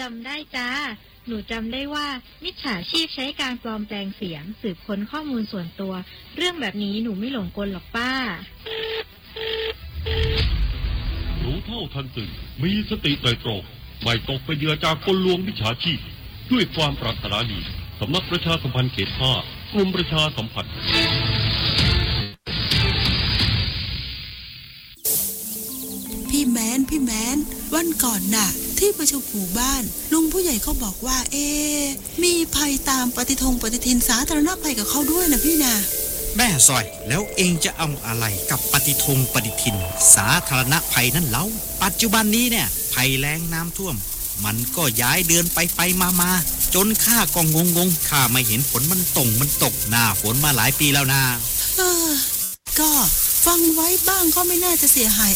จำได้จ้าหนูจำได้ว่ามิจฉาชีพใช้การปลอมแปลงเสียงสืบค้นข้อมูลส่วนตัวเรื่องแบบนี้หนูไม่หลงกลหรอกป้ารู้เท่าทันตื่นมีสติไตร่ตรองไม่ตกเป็นเหยื่อจากกลลวงมิจฉาชีพด้วยความปรารถนาดีสำนักประชาสัมพันธ์เขต5กรมประชาสัมพันธ์พี่แมนวันก่อนน่ะที่ประชุมหมู่บ้านลุงผู้ใหญ่เขาบอกว่ามีภัยตามปฏิทินสาธารณภัยกับเขาด้วยนะพี่นะแม่ซอยแล้วเองจะเอาอะไรกับปฏิทินสาธารณภัยนั่นเล่าปัจจุบันนี้เนี่ยภัยแล้งน้ำท่วมมันก็ย้ายเดือนไปมาจนข้าก็งงข้าไม่เห็นฝนมันตกหน้าฝนมาหลายปีแล้วนะก็ฟังไว้บ้างก็ไม่น่าจะเสียหาย